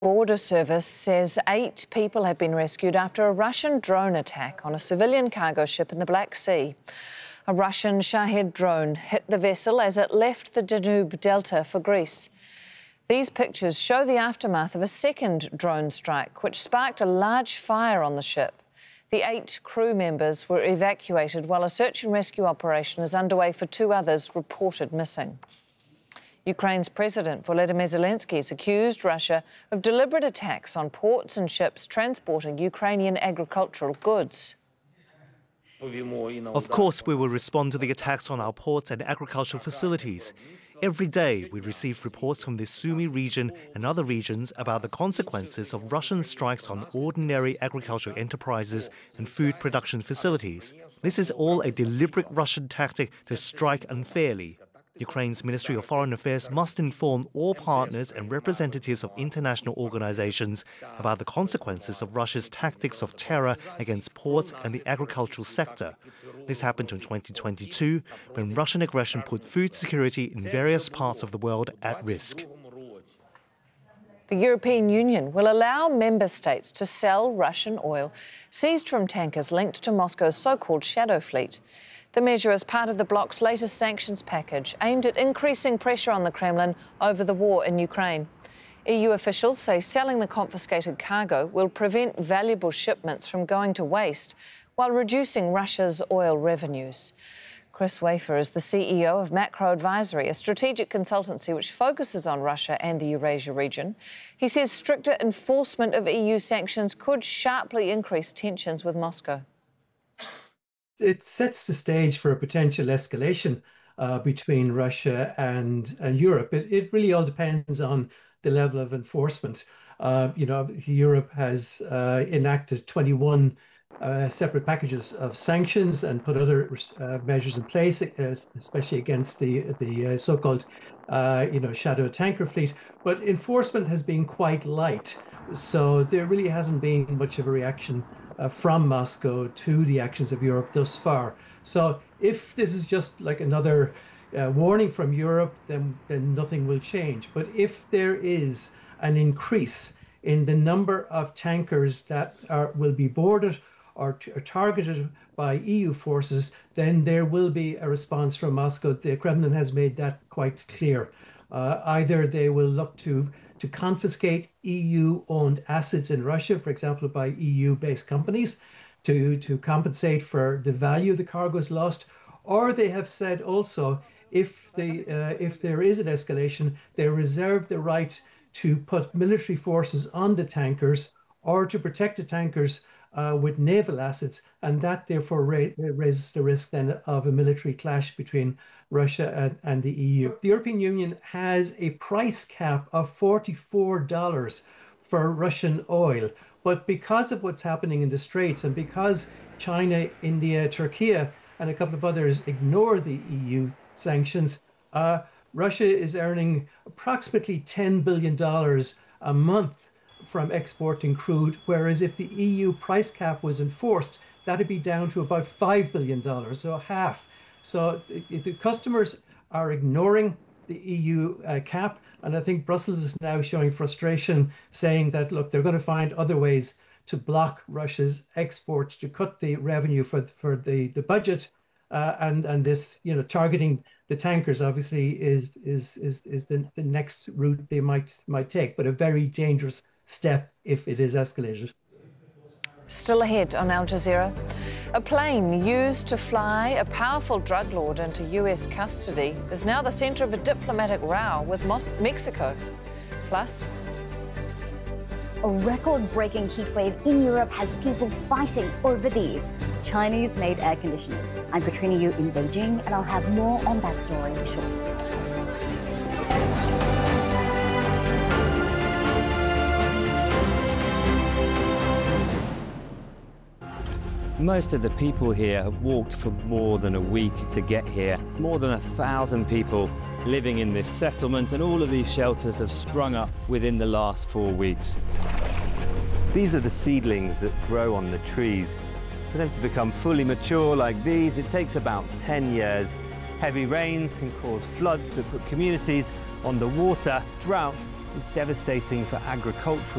Border Service says 8 people have been rescued after a Russian drone attack on a civilian cargo ship in the Black Sea. A Russian Shahed drone hit the vessel as it left the Danube Delta for Greece. These pictures show the aftermath of a second drone strike, which sparked a large fire on the ship. The 8 crew members were evacuated while a search and rescue operation is underway for 2 others reported missing. Ukraine's President Volodymyr Zelensky has accused Russia of deliberate attacks on ports and ships transporting Ukrainian agricultural goods. Of course, we will respond to the attacks on our ports and agricultural facilities. Every day, we receive reports from the Sumy region and other regions about the consequences of Russian strikes on ordinary agricultural enterprises and food production facilities. This is all a deliberate Russian tactic to strike unfairly. Ukraine's Ministry of Foreign Affairs must inform all partners and representatives of international organizations about the consequences of Russia's tactics of terror against ports and the agricultural sector. This happened in 2022, when Russian aggression put food security in various parts of the world at risk. The European Union will allow member states to sell Russian oil seized from tankers linked to Moscow's so-called shadow fleet. The measure is part of the bloc's latest sanctions package, aimed at increasing pressure on the Kremlin over the war in Ukraine. EU officials say selling the confiscated cargo will prevent valuable shipments from going to waste, while reducing Russia's oil revenues. Chris Wafer is the CEO of Macro Advisory, a strategic consultancy which focuses on Russia and the Eurasia region. He says stricter enforcement of EU sanctions could sharply increase tensions with Moscow. It sets the stage for a potential escalation between Russia and Europe. It really all depends on the level of enforcement. Europe has enacted 21 separate packages of sanctions and put other measures in place, especially against the so-called shadow tanker fleet. But enforcement has been quite light, so there really hasn't been much of a reaction from Moscow to the actions of Europe thus far. So if this is just like another warning from Europe, then nothing will change. But if there is an increase in the number of tankers that will be boarded or targeted by EU forces, then there will be a response from Moscow. The Kremlin has made that quite clear. Either they will look to confiscate EU-owned assets in Russia, for example, by EU-based companies, to compensate for the value of the cargoes lost, or they have said also if there is an escalation, they reserve the right to put military forces on the tankers or to protect the tankers with naval assets, and that therefore raises the risk then of a military clash between Russia and the EU. The European Union has a price cap of $44 for Russian oil, but because of what's happening in the Straits and because China, India, Turkey, and a couple of others ignore the EU sanctions, Russia is earning approximately $10 billion a month from exporting crude, whereas if the EU price cap was enforced, that'd be down to about $5 billion, so half. So the customers are ignoring the EU cap, and I think Brussels is now showing frustration, saying that, look, they're going to find other ways to block Russia's exports, to cut the revenue for the budget, and this, targeting the tankers obviously is the next route they might take, but a very dangerous step if it is escalated. Still ahead on Al Jazeera, a plane used to fly a powerful drug lord into US custody is now the centre of a diplomatic row with Mexico. Plus, a record-breaking heatwave in Europe has people fighting over these Chinese-made air conditioners. I'm Katrina Yu in Beijing, and I'll have more on that story shortly. Most of the people here have walked for more than a week to get here. More than 1,000 people living in this settlement, and all of these shelters have sprung up within the last 4 weeks. These are the seedlings that grow on the trees. For them to become fully mature like these, it takes about 10 years. Heavy rains can cause floods that put communities on the water. Drought is devastating for agricultural